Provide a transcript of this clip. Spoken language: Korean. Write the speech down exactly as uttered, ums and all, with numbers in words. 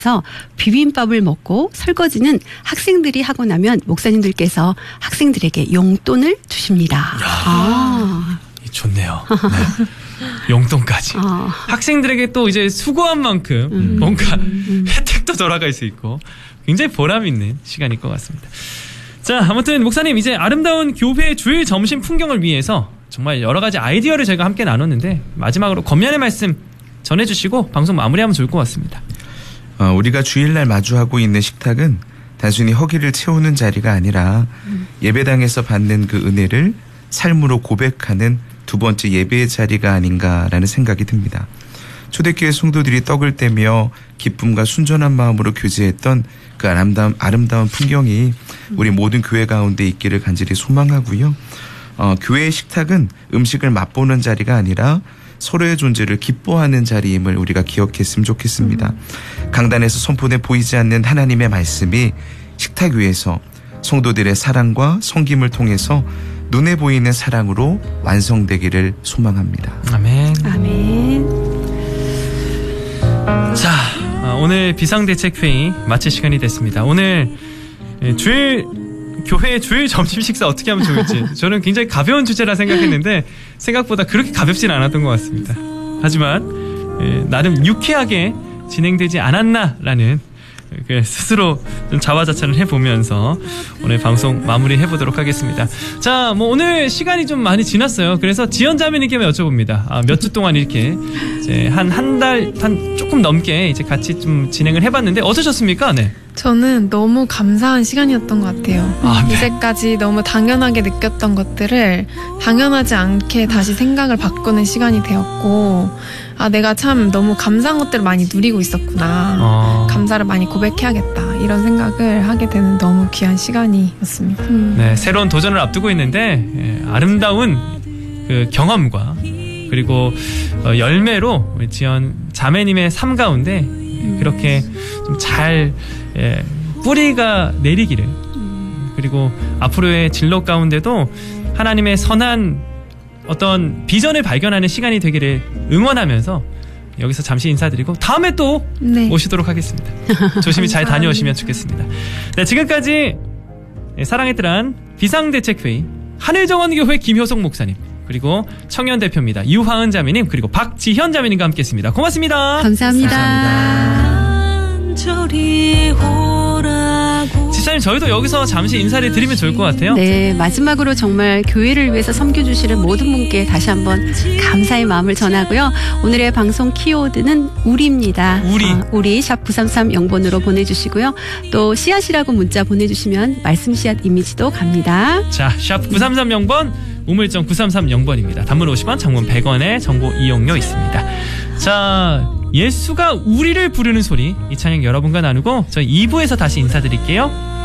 그래서 비빔밥을 먹고 설거지는 학생들이 하고 나면 목사님들께서 학생들에게 용돈을 주십니다. 아, 좋네요. 네. 용돈까지. 아. 학생들에게 또 이제 수고한 만큼 음. 뭔가 음. 혜택도 돌아갈 수 있고 굉장히 보람 있는 시간일 것 같습니다. 자, 아무튼 목사님 이제 아름다운 교회 주일 점심 풍경을 위해서 정말 여러 가지 아이디어를 저희가 함께 나눴는데 마지막으로 권면의 말씀 전해주시고 방송 마무리하면 좋을 것 같습니다. 어, 우리가 주일날 마주하고 있는 식탁은 단순히 허기를 채우는 자리가 아니라 음. 예배당에서 받는 그 은혜를 삶으로 고백하는 두 번째 예배의 자리가 아닌가라는 생각이 듭니다. 초대교회 성도들이 떡을 떼며 기쁨과 순전한 마음으로 교제했던 그 아름다운, 아름다운 풍경이 우리 모든 교회 가운데 있기를 간절히 소망하고요. 어, 교회의 식탁은 음식을 맛보는 자리가 아니라 서로의 존재를 기뻐하는 자리임을 우리가 기억했으면 좋겠습니다. 음. 강단에서 선포된 보이지 않는 하나님의 말씀이 식탁 위에서 성도들의 사랑과 섬김을 통해서 눈에 보이는 사랑으로 완성되기를 소망합니다. 아멘. 아멘. 자, 오늘 비상대책회의 마칠 시간이 됐습니다. 오늘 주일 교회 주일 점심 식사 어떻게 하면 좋을지 저는 굉장히 가벼운 주제라 생각했는데 생각보다 그렇게 가볍진 않았던 것 같습니다. 하지만 나름 유쾌하게 진행되지 않았나라는 스스로 좀 자화자찬을 해보면서 오늘 방송 마무리해보도록 하겠습니다. 자, 뭐 오늘 시간이 좀 많이 지났어요. 그래서 지연자매님께 여쭤봅니다. 아, 몇 주 동안 이렇게 이제 한 한 달, 한 조금 넘게 이제 같이 좀 진행을 해봤는데 어떠셨습니까? 네. 저는 너무 감사한 시간이었던 것 같아요. 아, 네. 이제까지 너무 당연하게 느꼈던 것들을 당연하지 않게 다시 생각을 바꾸는 시간이 되었고, 아, 내가 참 너무 감사한 것들을 많이 누리고 있었구나. 어... 감사를 많이 고백해야겠다. 이런 생각을 하게 되는 너무 귀한 시간이었습니다. 음. 네, 새로운 도전을 앞두고 있는데 예, 아름다운 그 경험과 그리고 어, 열매로 우리 지연 자매님의 삶 가운데 음. 그렇게 좀 잘 예, 뿌리가 내리기를 그리고 앞으로의 진로 가운데도 하나님의 선한 어떤 비전을 발견하는 시간이 되기를 응원하면서 여기서 잠시 인사드리고 다음에 또 네. 오시도록 하겠습니다. 조심히 잘 다녀오시면 좋겠습니다. 네, 지금까지 사랑의 뜰 비상대책회의 하늘정원교회 김효석 목사님 그리고 청년대표입니다. 유화은 자매님 그리고 박지현 자매님과 함께했습니다. 고맙습니다. 감사합니다. 감사합니다. 지사님 저희도 여기서 잠시 인사를 드리면 좋을 것 같아요. 네, 마지막으로 정말 교회를 위해서 섬겨주시는 모든 분께 다시 한번 감사의 마음을 전하고요. 오늘의 방송 키워드는 우리입니다. 우리 어, 우리 샵 구삼삼 영번으로 보내주시고요. 또 씨앗이라고 문자 보내주시면 말씀 씨앗 이미지도 갑니다. 자, 샵 구삼삼 영번 우물정 구삼삼 영번입니다. 단문 오십 원 장문 백 원의 정보 이용료 있습니다. 자, 예수가 우리를 부르는 소리 이 찬양 여러분과 나누고 저희 이 부에서 다시 인사드릴게요.